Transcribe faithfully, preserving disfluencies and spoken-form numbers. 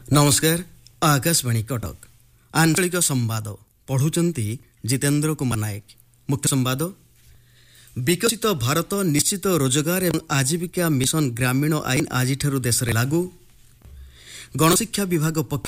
नमस्कार आकाशवाणी कटक आंचलिक संवाद पढ़ुचंती जितेंद्र कुमार नायक। मुख्य संवाद विकसित भारत निश्चित रोजगार एवं आजीविका मिशन ग्रामीण आईन आज देश में लागू। गणशिक्षा विभाग पक्ष